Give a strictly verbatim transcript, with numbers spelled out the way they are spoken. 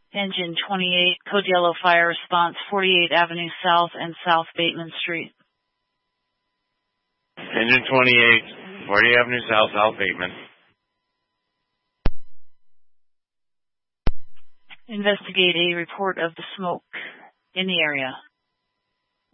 Engine twenty-eight, Code Yellow Fire Response, forty-eighth Avenue South and South Bateman Street. Engine twenty-eight, fortieth Avenue South, South Bateman. Investigate a report of the smoke in the area.